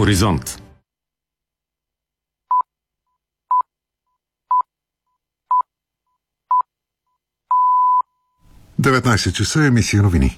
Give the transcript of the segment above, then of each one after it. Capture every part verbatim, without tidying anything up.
Хоризонт. деветнайсет часа, емисия новини.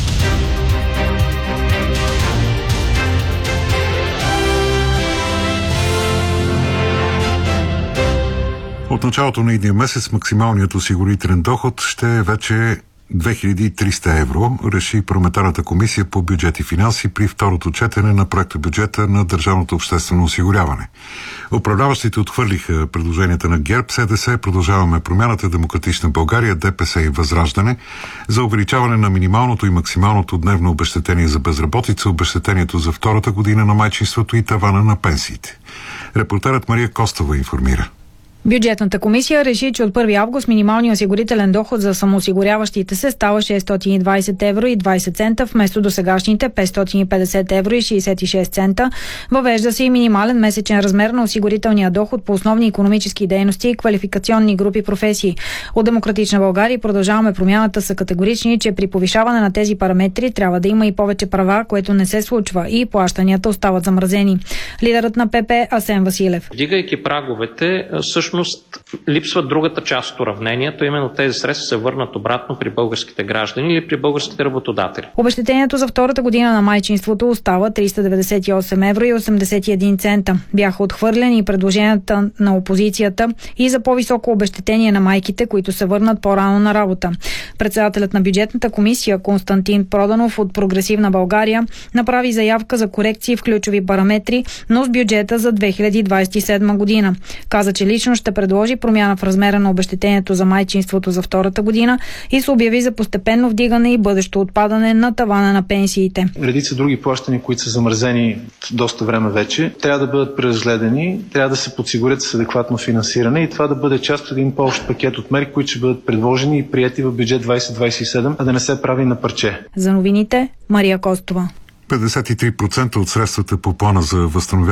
От началото на идния месец максималният осигурителен доход ще е вече две хиляди и триста евро, реши парламентарната комисия по бюджет и финанси при второто четене на проекта бюджета на Държавното обществено осигуряване. Управляващите отхвърлиха предложенията на ГЕРБ, СДС, Продължаваме промяната, Демократична България, ДПС и Възраждане за увеличаване на минималното и максималното дневно обезщетение за безработица, обезщетението за втората година на майчинството и тавана на пенсиите. Репортерът Мария Костова информира. Бюджетната комисия реши, че от първи август минималният осигурителен доход за самоосигуряващите се става шестстотин и двайсет евро и двайсет цента вместо досегашните петстотин и петдесет евро и шейсет и шест цента. Въвежда се и минимален месечен размер на осигурителния доход по основни икономически дейности и квалификационни групи професии. От Демократична България Продължаваме промяната са категорични, че при повишаване на тези параметри трябва да има и повече права, което не се случва и плащанията остават замразени. Лидерът на ПП Асен Василев. Вдигайки праговете, също Всъщност липсва другата част от уравнението, именно тези средства се върнат обратно при българските граждани или при българските работодатели. Обезщетението за втората година на майчинството остава триста деветдесет и осем евро и осемдесет и един цента. Бяха отхвърлени предложенията на опозицията и за по-високо обезщетение на майките, които се върнат по-рано на работа. Председателят на бюджетната комисия Константин Проданов от Прогресивна България направи заявка за корекции в ключови параметри, но с бюджета за две хиляди двайсет и седма година. Каза, че лично ще предложи промяна в размера на обезщетението за майчинството за втората година и се обяви за постепенно вдигане и бъдещо отпадане на тавана на пенсиите. Редица други плащания, които са замразени доста време вече, трябва да бъдат преразгледани, трябва да се подсигурят с адекватно финансиране и това да бъде част от един по-общ пакет от мерки, които ще бъдат предложени и приети в бюджет двайсет двайсет и седем, а да не се прави на парче. За новините Мария Костова. петдесет и три процента от средствата по плана за възстановяване